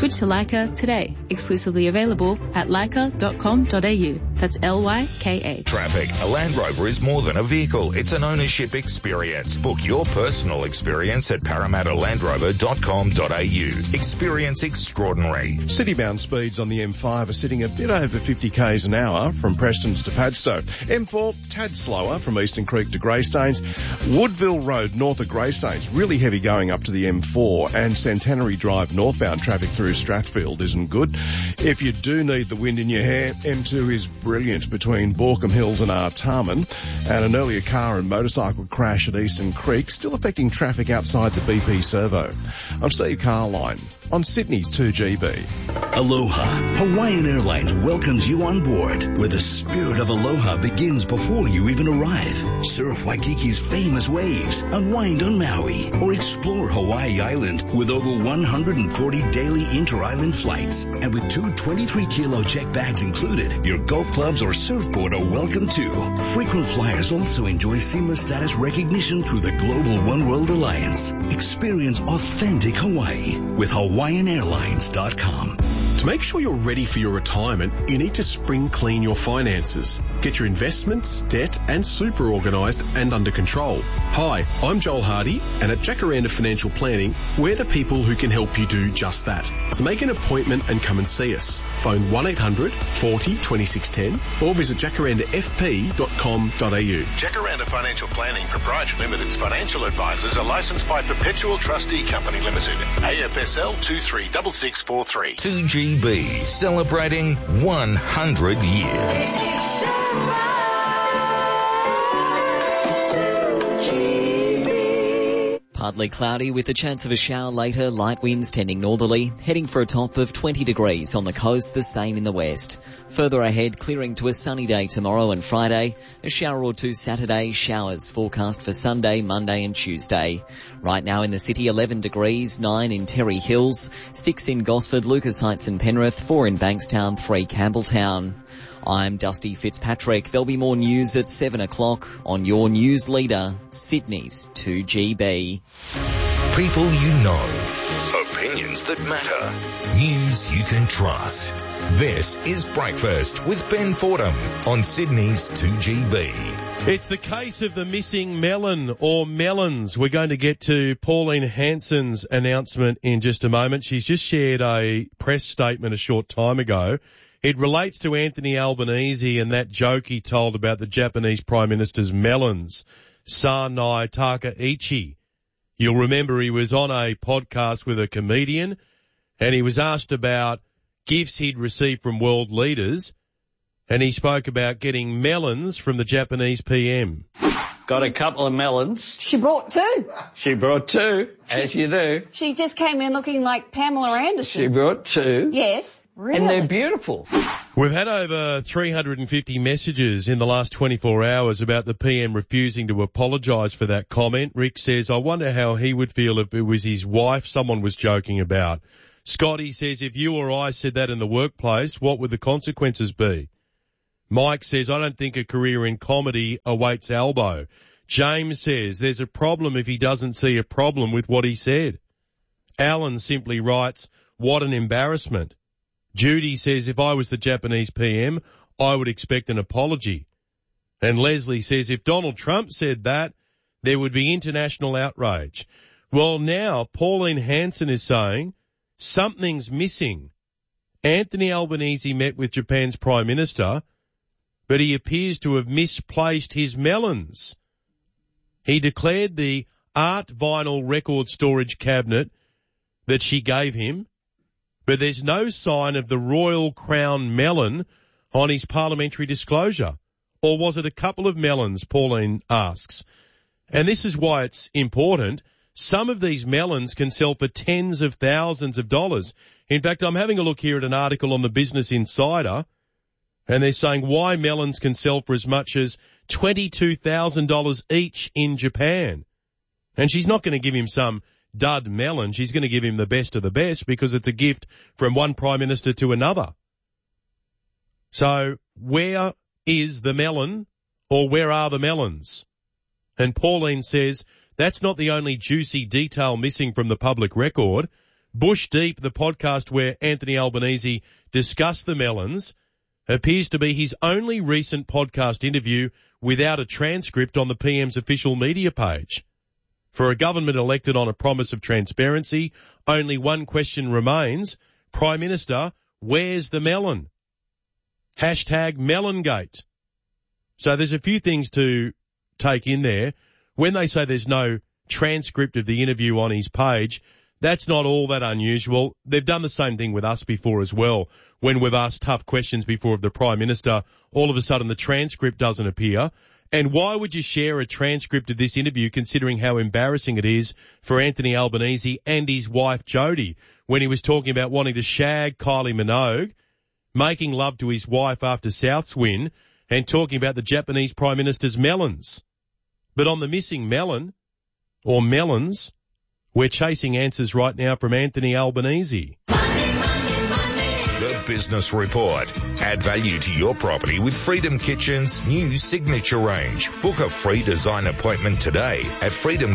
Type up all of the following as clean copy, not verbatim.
Switch to Leica today. Exclusively available at leica.com.au. That's Lyka. Traffic. A Land Rover is more than a vehicle. It's an ownership experience. Book your personal experience at parramattalandrover.com.au. Experience extraordinary. City-bound speeds on the M5 are sitting a bit over 50 k's an hour from Prestons to Padstow. M4, tad slower from Eastern Creek to Greystanes. Woodville Road north of Greystanes, really heavy going up to the M4, and Centenary Drive northbound traffic through Strathfield isn't good. If you do need the wind in your hair, M2 is brilliant between Borkham Hills and Artarmon, and an earlier car and motorcycle crash at Eastern Creek still affecting traffic outside the BP Servo. I'm Steve Carline on Sydney's 2GB. Aloha. Hawaiian Airlines welcomes you on board, where the spirit of aloha begins before you even arrive. Surf Waikiki's famous waves, unwind on Maui, or explore Hawaii Island with over 140 daily inter-island flights. And with two 23-kilo check bags included, your golf clubs or surfboard are welcome too. Frequent flyers also enjoy seamless status recognition through the Global One World Alliance. Experience authentic Hawaii with HawaiianAirlines.com. To make sure you're ready for your retirement, you need to spring clean your finances. Get your investments, debt and super organised and under control. Hi, I'm Joel Hardy, and at Jacaranda Financial Planning, we're the people who can help you do just that. So make an appointment and come and see us. Phone 1-800 40 2610 or visit jacarandafp.com.au. Jacaranda Financial Planning Proprietary Limited's financial advisors are licensed by Perpetual Trustee Company Limited, AFSL 236643. 2GB, celebrating 100 years. Partly cloudy with a chance of a shower later, light winds tending northerly, heading for a top of 20 degrees on the coast, the same in the west. Further ahead, clearing to a sunny day tomorrow and Friday, a shower or two Saturday, showers forecast for Sunday, Monday and Tuesday. Right now in the city, 11 degrees, 9 in Terry Hills, 6 in Gosford, Lucas Heights and Penrith, 4 in Bankstown, 3 Campbelltown. I'm Dusty Fitzpatrick. There'll be more news at 7 o'clock on your news leader, Sydney's 2GB. People you know. Opinions that matter. News you can trust. This is Breakfast with Ben Fordham on Sydney's 2GB. It's the case of the missing melon or melons. We're going to get to Pauline Hanson's announcement in just a moment. She's just shared a press statement a short time ago. It relates to Anthony Albanese and that joke he told about the Japanese Prime Minister's melons, Sanai Takaichi. You'll remember he was on a podcast with a comedian and he was asked about gifts he'd received from world leaders, and he spoke about getting melons from the Japanese PM. Got a couple of melons. She brought two. She brought two, as you do. She just came in looking like Pamela Anderson. She brought two. Yes, really. And they're beautiful. We've had over 350 messages in the last 24 hours about the PM refusing to apologise for that comment. Rick says, I wonder how he would feel if it was his wife someone was joking about. Scotty says, if you or I said that in the workplace, what would the consequences be? Mike says, I don't think a career in comedy awaits Albo. James says, there's a problem if he doesn't see a problem with what he said. Alan simply writes, what an embarrassment. Judy says, if I was the Japanese PM, I would expect an apology. And Leslie says, if Donald Trump said that, there would be international outrage. Well, now Pauline Hanson is saying something's missing. Anthony Albanese met with Japan's Prime Minister, but he appears to have misplaced his melons. He declared the art vinyl record storage cabinet that she gave him, but there's no sign of the Royal Crown melon on his parliamentary disclosure. Or was it a couple of melons, Pauline asks. And this is why it's important. Some of these melons can sell for tens of thousands of dollars. In fact, I'm having a look here at an article on the Business Insider, and they're saying why melons can sell for as much as $22,000 each in Japan. And she's not going to give him some dud melon. She's going to give him the best of the best because it's a gift from one Prime Minister to another. So where is the melon, or where are the melons? And Pauline says that's not the only juicy detail missing from the public record. Bush Deep, the podcast where Anthony Albanese discussed the melons, appears to be his only recent podcast interview without a transcript on the PM's official media page. For a government elected on a promise of transparency, only one question remains. Prime Minister, where's the melon? Hashtag Melongate. So there's a few things to take in there. When they say there's no transcript of the interview on his page, that's not all that unusual. They've done the same thing with us before as well. When we've asked tough questions before of the Prime Minister, all of a sudden the transcript doesn't appear. And why would you share a transcript of this interview considering how embarrassing it is for Anthony Albanese and his wife Jodie when he was talking about wanting to shag Kylie Minogue, making love to his wife after South's win, and talking about the Japanese Prime Minister's melons. But on the missing melon, or melons, we're chasing answers right now from Anthony Albanese. The Business Report. Add value to your property with Freedom Kitchen's new signature range. Book a free design appointment today at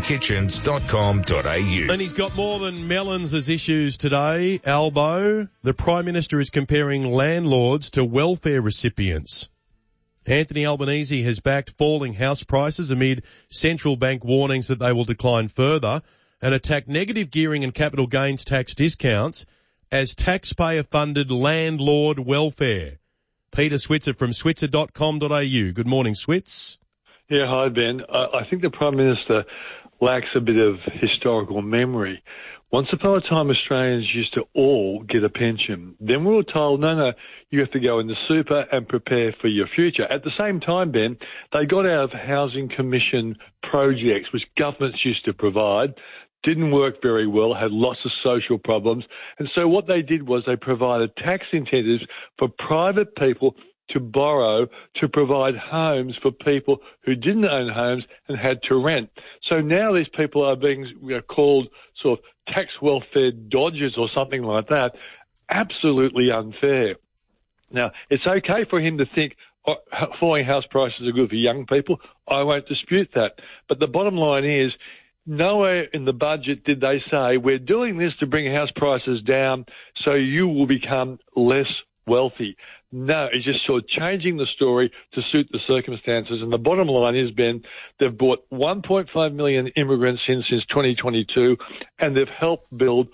freedomkitchens.com.au. And he's got more than melons as issues today, Albo. The Prime Minister is comparing landlords to welfare recipients. Anthony Albanese has backed falling house prices amid central bank warnings that they will decline further, and attacked negative gearing and capital gains tax discounts as taxpayer-funded landlord welfare. Peter Switzer from switzer.com.au. Good morning, Switz. Yeah, hi, Ben. I think the Prime Minister lacks a bit of historical memory. Once upon a time, Australians used to all get a pension. Then we were told, no, you have to go in the super and prepare for your future. At the same time, Ben, they got out of Housing Commission projects, which governments used to provide. Didn't work very well, had lots of social problems. And so what they did was they provided tax incentives for private people to borrow to provide homes for people who didn't own homes and had to rent. So now these people are being called sort of tax welfare dodgers or something like that. Absolutely unfair. Now, it's okay for him to think falling house prices are good for young people. I won't dispute that. But the bottom line is, nowhere in the budget did they say, we're doing this to bring house prices down so you will become less wealthy. No, it's just sort of changing the story to suit the circumstances. And the bottom line is, Ben, they've brought 1.5 million immigrants in since 2022, and they've helped build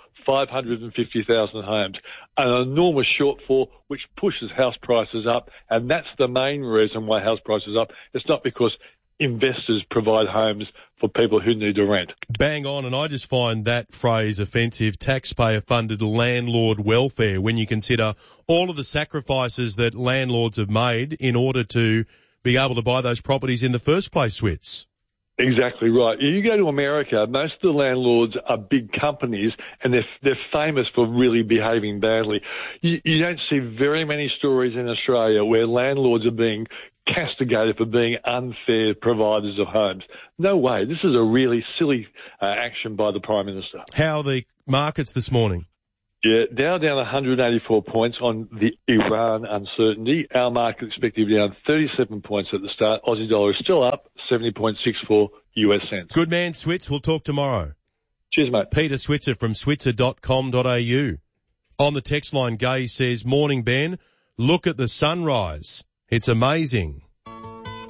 550,000 homes, an enormous shortfall which pushes house prices up. And that's the main reason why house prices are up. It's not because investors provide homes for people who need to rent. Bang on, and I just find that phrase offensive, taxpayer-funded landlord welfare, when you consider all of the sacrifices that landlords have made in order to be able to buy those properties in the first place, Switz. Exactly right. You go to America, most of the landlords are big companies, and they're famous for really behaving badly. You don't see very many stories in Australia where landlords are being castigated for being unfair providers of homes. No way. This is a really silly action by the Prime Minister. How are the markets this morning? Yeah, Dow down 184 points on the Iran uncertainty. Our market expected to be down 37 points at the start. Aussie dollar is still up 70.64 US cents. Good man, Switz. We'll talk tomorrow. Cheers, mate. Peter Switzer from switzer.com.au. On the text line, Gay says, morning, Ben. Look at the sunrise. It's amazing.